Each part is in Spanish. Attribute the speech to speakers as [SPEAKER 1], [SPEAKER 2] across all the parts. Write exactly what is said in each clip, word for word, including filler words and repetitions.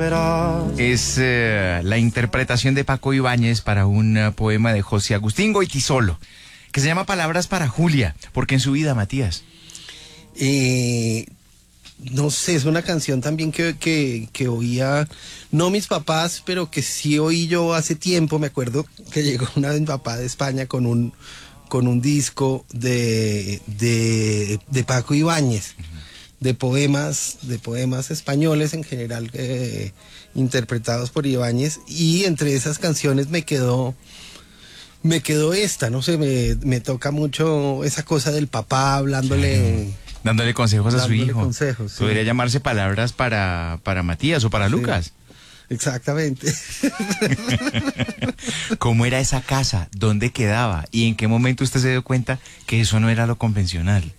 [SPEAKER 1] Es eh, la interpretación de Paco Ibáñez para un uh, poema de José Agustín Goytisolo, que se llama Palabras para Julia. ¿Por qué en su vida, Matías?
[SPEAKER 2] Eh, no sé, es una canción también que, que, que oía, no mis papás, pero que sí oí yo hace tiempo. Me acuerdo que llegó una vez mi papá de España con un, con un disco de, de, de Paco Ibáñez. Uh-huh. de poemas, de poemas españoles en general, eh, interpretados por Ibáñez, y entre esas canciones me quedó, me quedó esta, no sé, me, me toca mucho esa cosa del papá hablándole... Sí.
[SPEAKER 1] Dándole consejos a su hijo.
[SPEAKER 2] Consejos, sí.
[SPEAKER 1] Podría llamarse Palabras para, para Matías o para sí. Lucas.
[SPEAKER 2] Exactamente.
[SPEAKER 1] ¿Cómo era esa casa? ¿Dónde quedaba? ¿Y en qué momento usted se dio cuenta que eso no era lo convencional?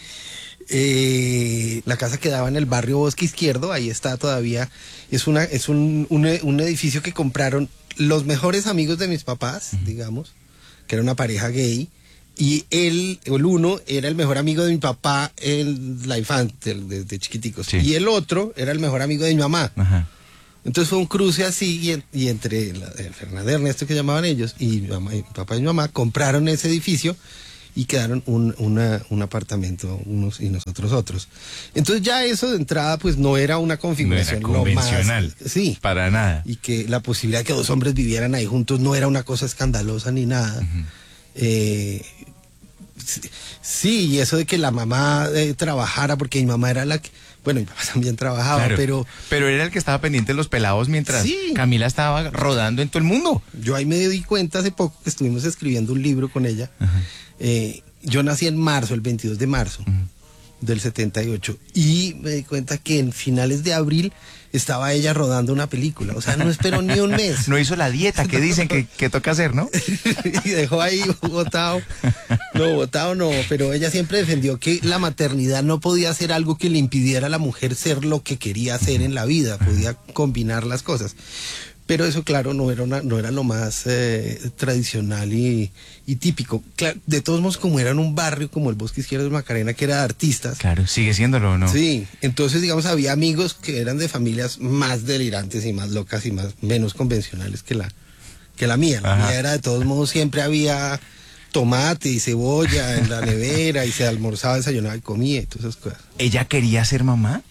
[SPEAKER 2] Eh, la casa quedaba en el barrio Bosque Izquierdo, ahí está todavía. Es una, es un, un, un edificio que compraron los mejores amigos de mis papás, uh-huh. digamos, que era una pareja gay, y él, el uno, era el mejor amigo de mi papá en la infancia, desde chiquiticos, sí. y el otro era el mejor amigo de mi mamá. Uh-huh. Entonces fue un cruce así, y, en, y entre la, el Fernando Ernesto, que llamaban ellos, y mi, mamá, y mi papá y mi mamá compraron ese edificio, y quedaron un, una, un apartamento unos y nosotros otros. Entonces ya eso de entrada pues no era una configuración
[SPEAKER 1] no era convencional,
[SPEAKER 2] más, sí,
[SPEAKER 1] para nada.
[SPEAKER 2] Y que la posibilidad de que dos hombres vivieran ahí juntos no era una cosa escandalosa ni nada. Uh-huh. eh, sí, y eso de que la mamá eh, trabajara, porque mi mamá era la que... Bueno, mi papá también trabajaba,
[SPEAKER 1] claro,
[SPEAKER 2] pero...
[SPEAKER 1] Pero era el que estaba pendiente de los pelados mientras
[SPEAKER 2] sí.
[SPEAKER 1] Camila estaba rodando en todo el mundo.
[SPEAKER 2] Yo ahí me di cuenta hace poco que estuvimos escribiendo un libro con ella. Uh-huh. Eh, yo nací en marzo, el veintidós de marzo uh-huh. del setenta y ocho, y me di cuenta que en finales de abril estaba ella rodando una película, o sea, no esperó ni un mes.
[SPEAKER 1] No hizo la dieta que dicen que, que toca hacer, ¿no?
[SPEAKER 2] Y dejó ahí botado, no, botado no, pero ella siempre defendió que la maternidad no podía ser algo que le impidiera a la mujer ser lo que quería hacer en la vida, podía combinar las cosas. Pero eso, claro, no era, una, no era lo más eh, tradicional y, y típico. Claro, de todos modos, como era en un barrio como el Bosque Izquierdo de Macarena, que era de artistas.
[SPEAKER 1] Claro, sigue siéndolo, ¿no?
[SPEAKER 2] Sí, entonces, digamos, había amigos que eran de familias más delirantes y más locas y más menos convencionales que la, que la mía. La Ajá. mía era, de todos modos, siempre había tomate y cebolla en la nevera y se almorzaba, desayunaba y comía y todas esas cosas.
[SPEAKER 1] ¿Ella quería ser mamá?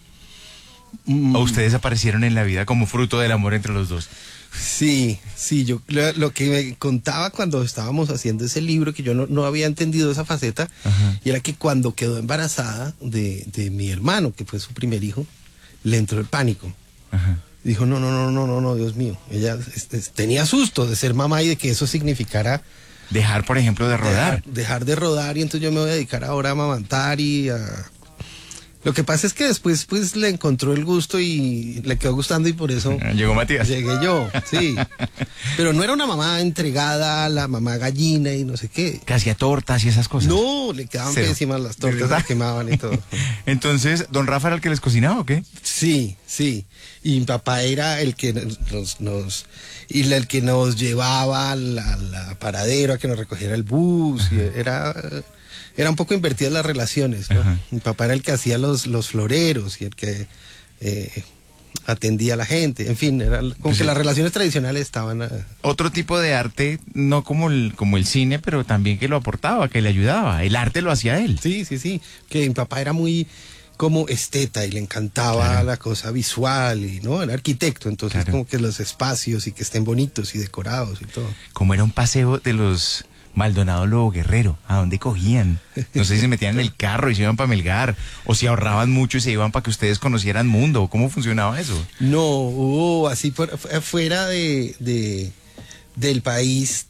[SPEAKER 1] Mm. ¿O ustedes aparecieron en la vida como fruto del amor entre los dos?
[SPEAKER 2] Sí, sí, yo lo, lo que me contaba cuando estábamos haciendo ese libro, que yo no, no había entendido esa faceta, Ajá. y era que cuando quedó embarazada de, de mi hermano, que fue su primer hijo, le entró el pánico. Ajá. Dijo, no, no, no, no, no, no, Dios mío. Ella es, es, tenía susto de ser mamá y de que eso significara...
[SPEAKER 1] Dejar, por ejemplo, de rodar.
[SPEAKER 2] Dejar, dejar de rodar, y entonces yo me voy a dedicar ahora a amamantar y a... Lo que pasa es que después pues le encontró el gusto y le quedó gustando, y por eso
[SPEAKER 1] llegó Matías.
[SPEAKER 2] Llegué yo, sí. Pero no era una mamá entregada, la mamá gallina y no sé qué.
[SPEAKER 1] Que hacía tortas y esas cosas.
[SPEAKER 2] No, le quedaban Cero. pésimas las tortas, las quemaban y todo.
[SPEAKER 1] Entonces, ¿don Rafa era el que les cocinaba o qué?
[SPEAKER 2] Sí, sí. Y mi papá era el que nos, nos y el que nos llevaba a la, la paradero, a que nos recogiera el bus. Y era... Era un poco invertidas las relaciones, ¿no? Mi papá era el que hacía los, los floreros y el que eh, atendía a la gente. En fin, era como pues que sí. las relaciones tradicionales estaban... A...
[SPEAKER 1] Otro tipo de arte, no como el, como el cine, pero también que lo aportaba, que le ayudaba. El arte lo hacía él.
[SPEAKER 2] Sí, sí, sí. Que mi papá era muy como esteta y le encantaba claro. la cosa visual, y no, era arquitecto, entonces claro. como que los espacios y que estén bonitos y decorados y todo.
[SPEAKER 1] Como era un paseo de los... Maldonado Lobo Guerrero, ¿a dónde cogían? No sé si se metían en el carro y se iban para Melgar, o si ahorraban mucho y se iban para que ustedes conocieran mundo. ¿Cómo funcionaba eso?
[SPEAKER 2] No, hubo así por, fuera de, de del país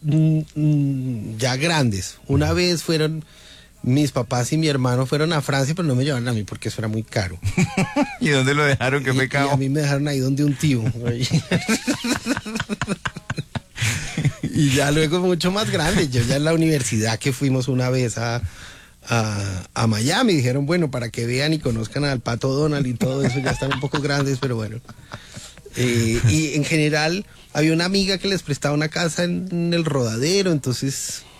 [SPEAKER 2] mmm, ya grandes. Una uh-huh. vez fueron mis papás y mi hermano fueron a Francia, pero no me llevaron a mí porque eso era muy caro.
[SPEAKER 1] ¿Y dónde lo dejaron? ¿Qué pecado?
[SPEAKER 2] Y a mí me dejaron ahí donde un tío. Y ya luego mucho más grande, yo ya en la universidad, que fuimos una vez a, a, a Miami, dijeron, bueno, para que vean y conozcan al Pato Donald y todo eso, ya están un poco grandes, pero bueno. Eh, y en general había una amiga que les prestaba una casa en, en el Rodadero, entonces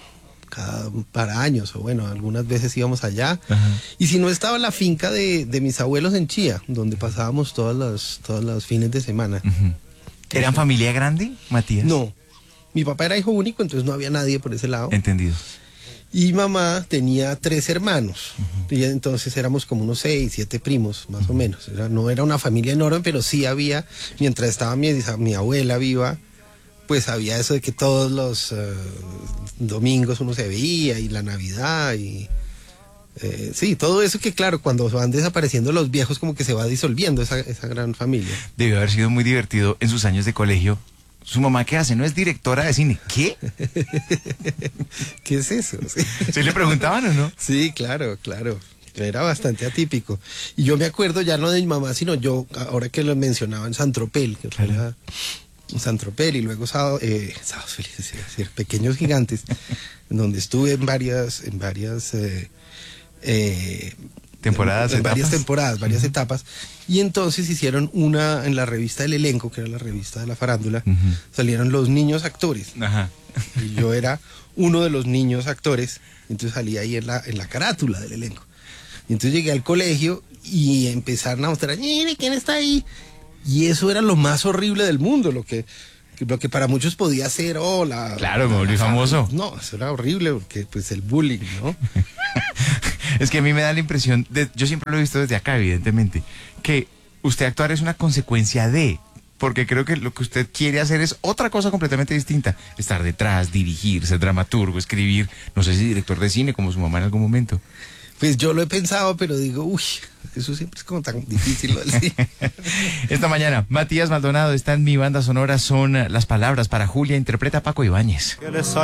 [SPEAKER 2] cada par años, o bueno, algunas veces íbamos allá.
[SPEAKER 1] Ajá.
[SPEAKER 2] Y si no, estaba la finca de, de mis abuelos en Chía, donde pasábamos todas las, todos los fines de semana.
[SPEAKER 1] Ujú. ¿Eran familia grande, Matías?
[SPEAKER 2] No, mi papá era hijo único, entonces no había nadie por ese lado.
[SPEAKER 1] Entendido.
[SPEAKER 2] Y mamá tenía tres hermanos, uh-huh. Y entonces éramos como unos seis, siete primos, más uh-huh. o menos. Era, no era una familia enorme, pero sí había, mientras estaba mi, mi abuela viva, pues había eso de que todos los uh, domingos uno se veía, y la Navidad, y eh, sí, todo eso que claro, cuando van desapareciendo los viejos como que se va disolviendo esa, esa gran familia.
[SPEAKER 1] Debió haber sido muy divertido en sus años de colegio. ¿Su mamá qué hace? ¿No es directora de cine? ¿Qué?
[SPEAKER 2] ¿Qué es eso? Sí.
[SPEAKER 1] ¿Sí le preguntaban o no?
[SPEAKER 2] Sí, claro, claro. Era bastante atípico. Y yo me acuerdo ya no de mi mamá, sino yo, ahora que lo mencionaba en San Tropel, que claro. Era San Tropel y luego sábado, eh, Sábados Felices, es decir, Pequeños Gigantes, en donde estuve en varias, en varias eh, eh,
[SPEAKER 1] temporadas,
[SPEAKER 2] en, en varias
[SPEAKER 1] etapas.
[SPEAKER 2] temporadas, varias uh-huh. etapas. Y entonces hicieron una en la revista El Elenco, que era la revista de la farándula, uh-huh. salieron los niños actores.
[SPEAKER 1] Ajá.
[SPEAKER 2] Y yo era uno de los niños actores, entonces salía ahí en la, en la carátula del elenco. Y entonces llegué al colegio y empezaron a mostrar, mire, ¿quién está ahí? Y eso era lo más horrible del mundo, lo que, lo que para muchos podía ser, oh, la...
[SPEAKER 1] Claro, me volví famoso.
[SPEAKER 2] No, eso era horrible, porque pues el bullying, ¿no?
[SPEAKER 1] Es que a mí me da la impresión, de, yo siempre lo he visto desde acá, evidentemente, que usted actuar es una consecuencia de, porque creo que lo que usted quiere hacer es otra cosa completamente distinta, estar detrás, dirigir, ser dramaturgo, escribir, no sé si director de cine como su mamá en algún momento.
[SPEAKER 2] Pues yo lo he pensado, pero digo, uy, eso siempre es como tan difícil lo del cine.
[SPEAKER 1] Esta mañana, Matías Maldonado está en Mi Banda Sonora, son las palabras para Julia, interpreta a Paco Ibáñez.